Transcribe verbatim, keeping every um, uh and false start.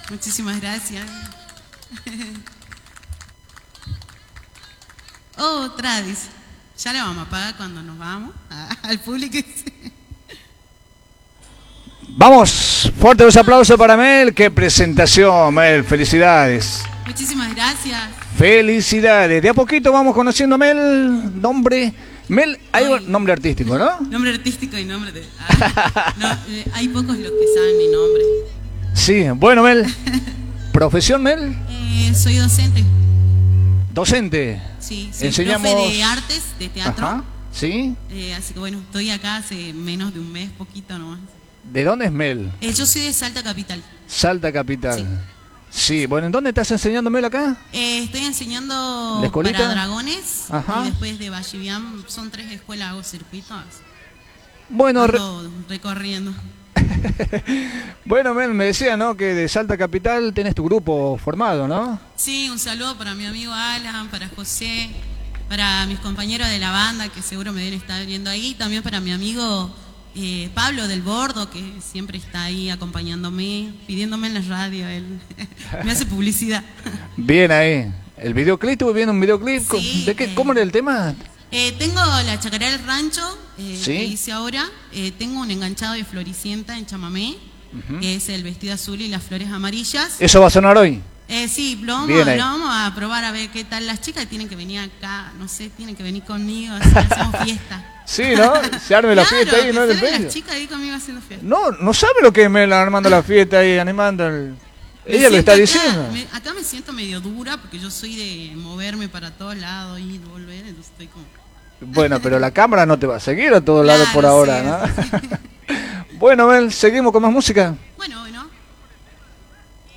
Muchísimas gracias. Otra, dice. Ya le vamos a pagar cuando nos vamos al público. Vamos, fuerte los aplausos para Mel. Qué presentación, Mel. Felicidades. Muchísimas gracias. Felicidades. De a poquito vamos conociendo a Mel. Nombre. Mel, hay Ay, nombre artístico, ¿no? Nombre artístico y nombre de... Ah, no, eh, hay pocos los que saben mi nombre. Sí, bueno, Mel. ¿Profesión, Mel? Eh, soy docente. Docente. Sí, soy Enseñamos... profe de artes, de teatro. Ajá, sí. Eh, así que bueno, estoy acá hace menos de un mes, poquito nomás. ¿De dónde es Mel? Eh, yo soy de Salta Capital. Salta Capital. Sí. Sí, bueno, ¿en dónde estás enseñando, Mel, acá? Eh, estoy enseñando ¿La escuelita? para Dragones. Ajá. Y después de Vallivian, son tres escuelas, hago circuitos. Bueno, re... Ando recorriendo. Bueno, Mel, me decía, ¿no? Que de Salta Capital tenés tu grupo formado, ¿no? Sí, un saludo para mi amigo Alan, para José, para mis compañeros de la banda que seguro me deben estar viendo ahí, también para mi amigo eh, Pablo del Bordo, que siempre está ahí acompañándome, pidiéndome en la radio, él me hace publicidad. Bien ahí. El videoclip, estuve viendo un videoclip. Sí, ¿De qué? eh, ¿Cómo era el tema? Eh, tengo la chacarera del rancho, eh, ¿Sí? que hice ahora. Eh, tengo un enganchado de Floricienta en chamamé, Uh-huh. que es el vestido azul y las flores amarillas. ¿Eso va a sonar hoy? Eh, sí, lo vamos, Bien ahí. lo vamos a probar a ver qué tal. Las chicas tienen que venir acá, no sé, tienen que venir conmigo, así hacemos fiesta. Sí, ¿no? Se arme la Claro, fiesta ahí, que ¿no? En se el ven medio. las chicas ahí conmigo haciendo fiesta. No, no sabe lo que es Mel armando la fiesta ahí, animando. El... Me Ella lo siento está acá, diciendo. me- acá me siento medio dura porque yo soy de moverme para todos lados, ir, volver, entonces estoy como... Bueno, pero la cámara no te va a seguir a todos lados por Claro, ahora, sí, ¿no? sí. Bueno, Mel, seguimos con más música.